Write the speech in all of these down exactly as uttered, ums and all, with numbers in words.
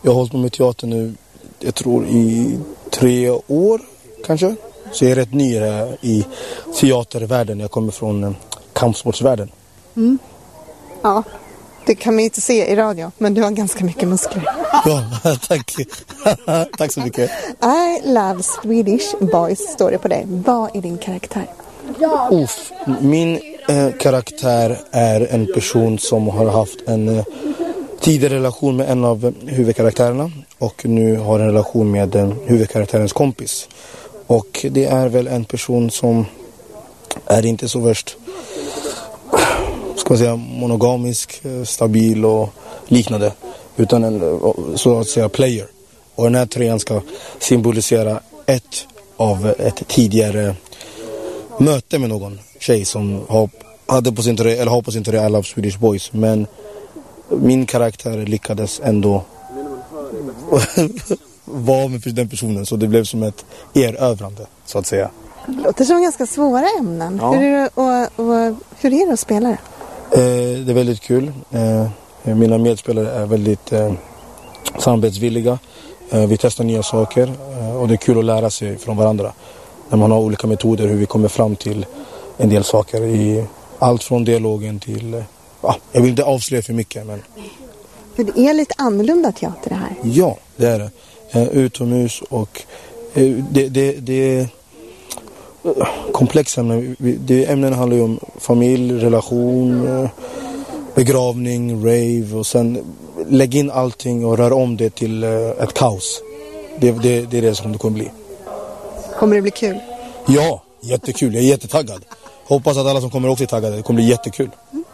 Jag har hållit på med teater nu, jag tror i tre år kanske. Så jag är rätt ny här i teatervärlden. Jag kommer från kampsportsvärlden. Mm. Ja, det kan man inte se i radio, men du har ganska mycket muskler. Ja, tack. Tack så mycket. I love Swedish boys, står det på dig. Vad är din karaktär? Uff, min eh, karaktär är en person som har haft en eh, tidigare relation med en av huvudkaraktärerna. Och nu har en relation med eh, huvudkaraktärens kompis. Och det är väl en person som är inte så värst, ska man säga, monogamisk, stabil och liknande. Utan en, så att säga, player. Och den här tröjan ska symbolisera ett av ett tidigare möte med någon tjej som har, hade på sin tröja, eller har på sin tröja I love Swedish boys. Men min karaktär lyckades ändå vara med den personen, så det blev som ett erövrande, så att säga. Det låter som ganska svåra ämnen. Ja. Hur, är det, och, och, hur är det att spela det? Eh, det är väldigt kul. Eh, mina medspelare är väldigt eh, samarbetsvilliga. Eh, vi testar nya saker eh, och det är kul att lära sig från varandra. När man har olika metoder hur vi kommer fram till en del saker. I allt från dialogen till... Eh, ah, jag vill inte avslöja för mycket, men... För det är lite annorlunda teater det här. Ja, det är det. Eh, utomhus och eh, det, det, det är komplexa ämnen. Det, ämnen handlar ju om familj, relation, eh, begravning, rave och sen lägg in allting och rör om det till eh, ett kaos. Det, det, det är det som det kommer bli. Kommer det bli kul? Ja, jättekul. Jag är jättetaggad. Hoppas att alla som kommer också är taggade. Det kommer bli jättekul. Mm.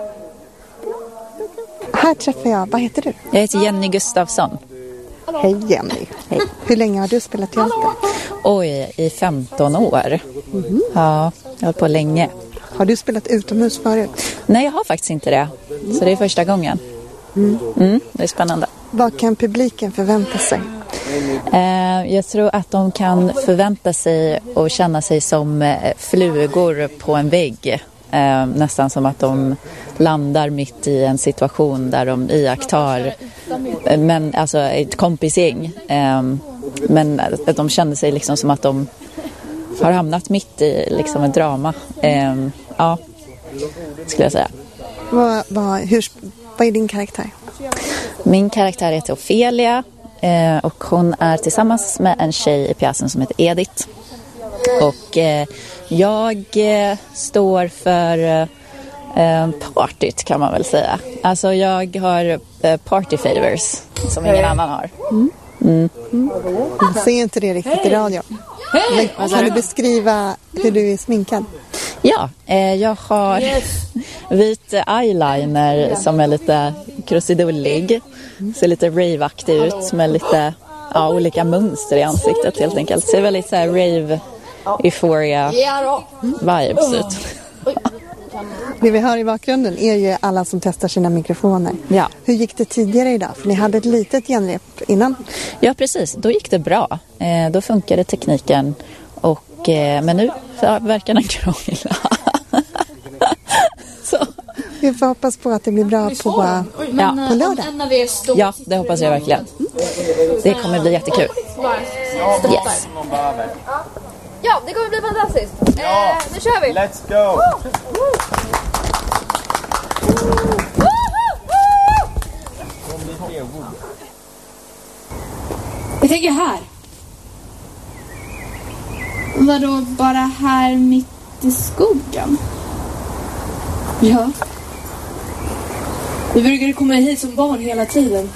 Här träffar jag. Vad heter du? Jag heter Jenny Gustafsson. Hej Jenny. Hej. Hur länge har du spelat teater? Oj, i femton år. Mm. Ja, jag har hållit på länge. Har du spelat utomhus förut? Nej, jag har faktiskt inte det. Så det är första gången. Mm. Mm, det är spännande. Vad kan publiken förvänta sig? Eh, jag tror att de kan förvänta sig och känna sig som flugor på en vägg. Eh, nästan som att de landar mitt i en situation där de iakttar men, alltså ett kompisgäng. Eh, men att de känner sig liksom som att de har hamnat mitt i liksom ett drama. Eh, ja, skulle jag säga. Vad, vad, hur, vad är din karaktär? Min karaktär heter Ofelia eh, och hon är tillsammans med en tjej i pjäsen som heter Edith. Och eh, jag eh, står för eh, partyt kan man väl säga. Alltså jag har eh, party favors som ingen annan har. Mm. Mm. Mm. Jag ser inte det riktigt i radio. Men kan du beskriva hur du är sminkad? Ja, eh, jag har vit eyeliner som är lite krusidullig. Ser lite rave-aktig ut med lite ja, olika mönster i ansiktet helt enkelt. Ser väldigt så här rave euphoria vibes ut. Det vi hör i bakgrunden är ju alla som testar sina mikrofoner. Ja. Hur gick det tidigare idag? För ni hade ett litet genrep innan. Ja, precis. Då gick det bra. Eh, då funkade tekniken. Och, eh, men nu verkar den krångla. Så. Vi får hoppas på att det blir bra på, ja. på lördag. Ja, det hoppas jag verkligen. Det kommer bli jättekul. Yes. Ja, det kommer bli fantastiskt. Eh, nu kör vi. Let's go. Jag tänker här. Vadå, bara här mitt i skogen? Ja. Vi brukade komma hit som barn hela tiden.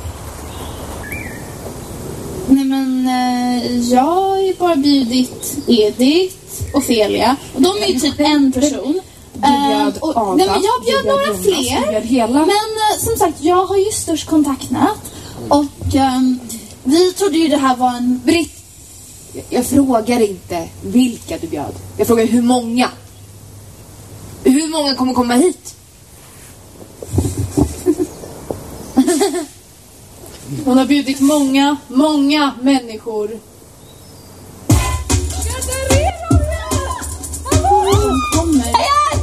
Nej men, eh, jag har ju bara bjudit Edith, Ofelia. Och de är ju typ en person. Du bjöd uh, och, nej men jag bjöd några Jonas, fler. Bjöd hela. Men uh, som sagt, jag har ju störst kontaktnät. Och um, vi trodde ju det här var en... Britt, jag, jag frågar inte vilka du bjöd. Jag frågar hur många. Hur många kommer komma hit? Hon har bjudit många, många människor.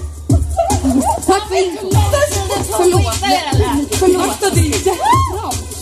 Tack för info. Förlåt. Förlåt. Det är jättebra.